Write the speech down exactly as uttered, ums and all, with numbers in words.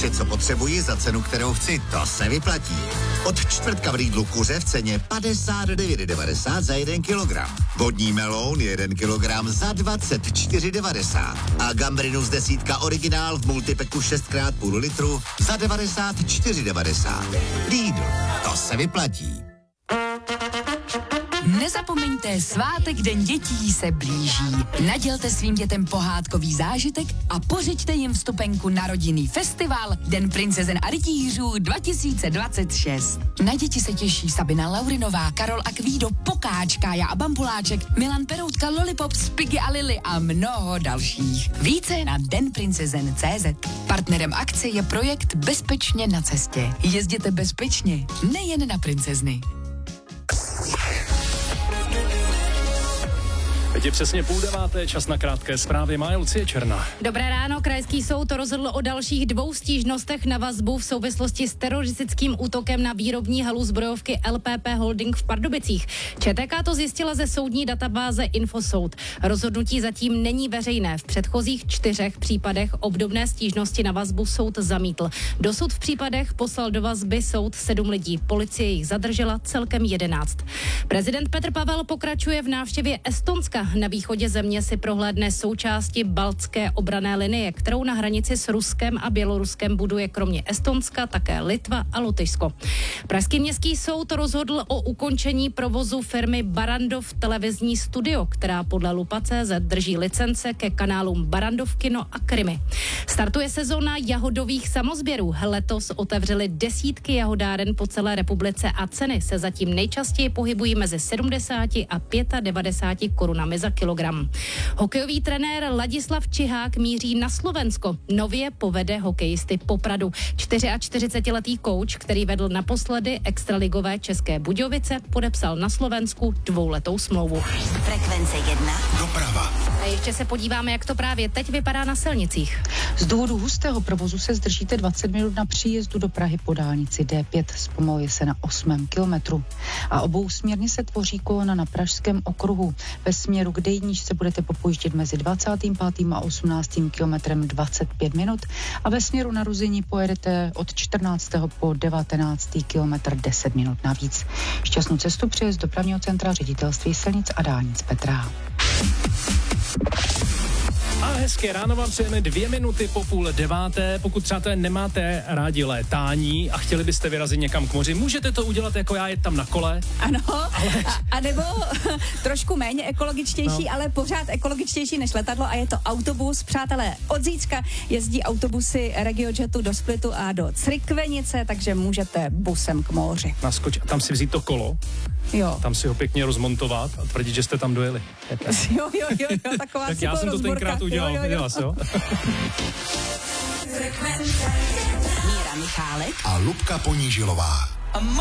Vše, co potřebuji za cenu, kterou chci, to se vyplatí. Od čtvrtka v Lidlu kuře v ceně padesát devět devadesát za jeden kilogram. Vodní meloun jeden kilogram za dvacet čtyři devadesát. A gambrinus desítka originál v multipeku šest krát půl litru za devadesát čtyři devadesát. Lidl, to se vyplatí. Nezapomeňte, svátek Den dětí se blíží. Nadělte svým dětem pohádkový zážitek a pořiďte jim vstupenku na rodinný festival Den princezen a rytířů dva tisíce dvacet šest. Na děti se těší Sabina Laurinová, Karol a Kvído, Pokáč, Kája a Bambuláček, Milan Peroutka, Lollipop, Spiggy a Lily a mnoho dalších. Více na den princezen tečka cé zet. Partnerem akce je projekt Bezpečně na cestě. Jezděte bezpečně, nejen na princezny. Teď je přesně půl deváté, čas na krátké zprávy. Má Lucie Černá. Dobré ráno, krajský soud rozhodl o dalších dvou stížnostech na vazbu v souvislosti s teroristickým útokem na výrobní halu zbrojovky el pé pé Holding v Pardubicích. ČTK to zjistila ze soudní databáze Infosoud. Rozhodnutí zatím není veřejné. V předchozích čtyřech případech obdobné stížnosti na vazbu soud zamítl. Dosud v případech poslal do vazby soud sedm lidí. Policie jich zadržela celkem jedenáct. Prezident Petr Pavel pokračuje v návštěvě Estonska. Na východě země si prohlédne součásti baltské obranné linie, kterou na hranici s Ruskem a Běloruskem buduje kromě Estonska také Litva a Lotyšsko. Pražský městský soud rozhodl o ukončení provozu firmy Barrandov televizní studio, která podle Lupa tečka cé zet drží licence ke kanálům Barrandov Kino a Krimi. Startuje sezóna jahodových samozběrů. Letos otevřely desítky jahodáren po celé republice a ceny se zatím nejčastěji pohybují mezi sedmdesát a devadesát pět korunami za kilogram. Hokejový trenér Ladislav Čihák míří na Slovensko. Nově povede hokejisty Popradu. čtyřiačtyřicetiletý kouč, který vedl naposledy extraligové České Budějovice, podepsal na Slovensku dvouletou smlouvu. Frekvence jedna. Doprava. A ještě se podíváme, jak to právě teď vypadá na silnicích. Z důvodu hustého provozu se zdržíte dvacet minut na příjezdu do Prahy po dálnici dé pět. Zpomaluje se na osmém kilometru. A obousměrně se tvoří kolona na Pražském okruhu. Ve směru k Dejníž budete popojíždět mezi dvacátým pátým a osmnáctým kilometrem dvacet pět minut a ve směru na Ruzini pojedete od čtrnáctého po devatenáctý kilometr deset minut navíc. Šťastnou cestu přeje z dopravního centra Ředitelství silnic a dálnic Petra. A hezké ráno vám přejeme dvě minuty po půl deváté. Pokud přátelé nemáte rádi létání a chtěli byste vyrazit někam k moři, můžete to udělat jako já, jet tam na kole. Ano, ale... a, a nebo trošku méně ekologičtější, no. ale pořád ekologičtější než letadlo a je to autobus. Přátelé, od zítřka jezdí autobusy RegioJetu do Splitu a do Crikvenice, takže můžete busem k moři. Naskoč a tam si vzít to kolo. Jo. Tam si ho pěkně rozmontovat a tvrdit, že jste tam dojeli. Jo, jo, jo, jo, taková tak já jsem to tenkrát udělal. Jo, jo, jo. jo. Míra Michálek a Lubka Ponížilová.